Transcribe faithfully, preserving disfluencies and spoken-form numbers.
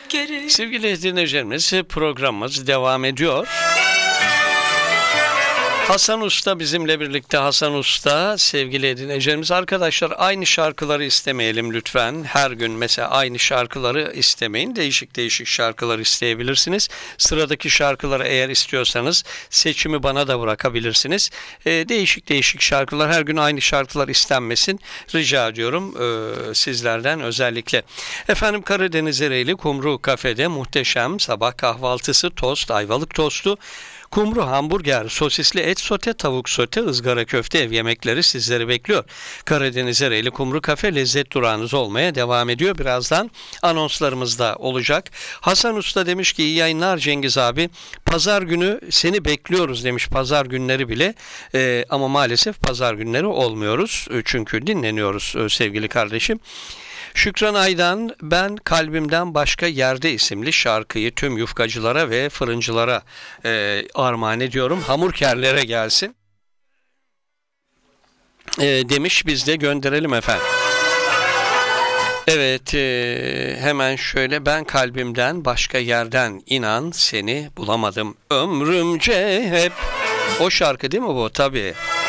geri. Sevgili dinleyicilerimiz, programımız devam ediyor. Hasan Usta bizimle birlikte. Hasan Usta, sevgili dinleyicilerimiz, arkadaşlar aynı şarkıları istemeyelim lütfen. Her gün mesela aynı şarkıları istemeyin. Değişik değişik şarkılar isteyebilirsiniz. Sıradaki şarkıları eğer istiyorsanız seçimi bana da bırakabilirsiniz. Ee, değişik değişik şarkılar, her gün aynı şarkılar istenmesin. Rica ediyorum e, sizlerden özellikle. Efendim, Karadeniz Ereğli Kumru Kafede muhteşem sabah kahvaltısı, tost, ayvalık tostu, kumru, hamburger, sosisli et sote, tavuk sote, ızgara köfte, ev yemekleri sizleri bekliyor. Karadeniz Ereğli Kumru Kafe lezzet durağınız olmaya devam ediyor. Birazdan anonslarımız da olacak. Hasan Usta demiş ki iyi yayınlar Cengiz abi. Pazar günü seni bekliyoruz demiş. Pazar günleri bile ee, ama maalesef pazar günleri olmuyoruz. Çünkü dinleniyoruz sevgili kardeşim. Şükran Aydan, ben kalbimden başka yerde isimli şarkıyı tüm yufkacılara ve fırıncılara e, armağan ediyorum. Hamurkerlere gelsin e, demiş, biz de gönderelim efendim. Evet, e, hemen şöyle, ben kalbimden başka yerden inan seni bulamadım ömrümce hep. O şarkı değil mi bu? Tabii.